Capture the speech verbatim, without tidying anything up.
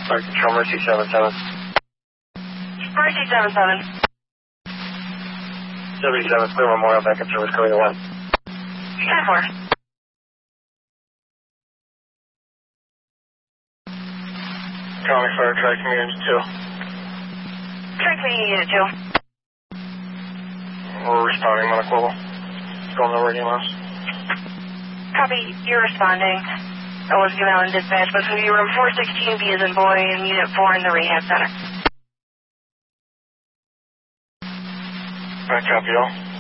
Fire Control, Mercy seven seven. Mercy seven seven. seventy-seven, clear Memorial, back up service, going to one. ten four. County Fire, tracking unit two. Tracking unit two. We're responding, Monaco. Going over any loss. Copy, you're responding. I was given out in dispatch, but from your room four sixteen B as in boy and unit four in the rehab center. Alright, copy all.